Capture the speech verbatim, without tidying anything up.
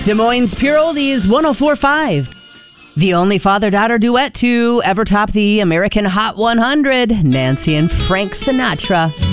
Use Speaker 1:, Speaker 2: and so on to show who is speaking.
Speaker 1: Des Moines Pure Oldies one oh four point five. The only father-daughter duet to ever top the American Hot one hundred, Nancy and Frank Sinatra.